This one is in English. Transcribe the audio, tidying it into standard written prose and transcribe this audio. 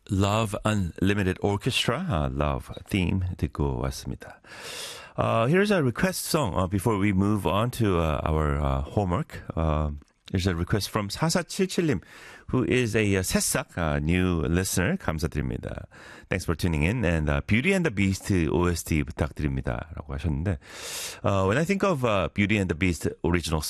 Love Unlimited Orchestra, Love theme 듣고 왔습니다. Here's a request song before we move on to our homework. Here's a request from 4477님, who is a 새싹 new listener. 감사드립니다. Thanks for tuning in. And Beauty and the Beast OST 부탁드립니다. 라고 하셨는데, when I think of Beauty and the Beast original